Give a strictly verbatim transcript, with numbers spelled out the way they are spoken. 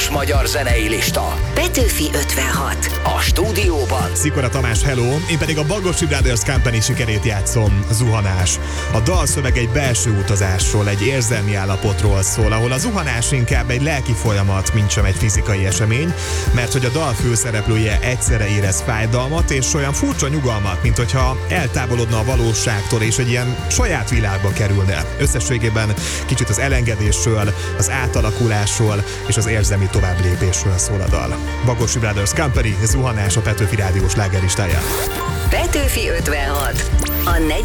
milliós magyar zenei lista. Petőfi ötvenhat. A stúdióban Szikora Tamás, hello, én pedig a Bagosi Brothers Company sikerét játszom, Zuhanás. A dalszöveg egy belső utazásról, egy érzelmi állapotról szól, ahol a zuhanás inkább egy lelki folyamat, mint sem egy fizikai esemény, mert hogy a dal főszereplője egyszerre érez fájdalmat és olyan furcsa nyugalmat, mint hogyha eltávolodna a valóságtól és egy ilyen saját világba kerülne. Összességében kicsit az elengedésről, az átalakulásról és az érzelmi továbblépésről szól a dal. Bagosi Brothers Company, Zuhanás, a Petőfi rádiós slágerlistáján. Petőfi ötvenhat. A